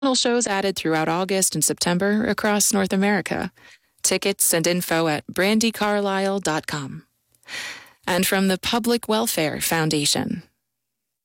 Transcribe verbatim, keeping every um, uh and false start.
shows added throughout August and September across North America. Tickets and info at brandy carlisle dot com. And from the Public Welfare Foundation,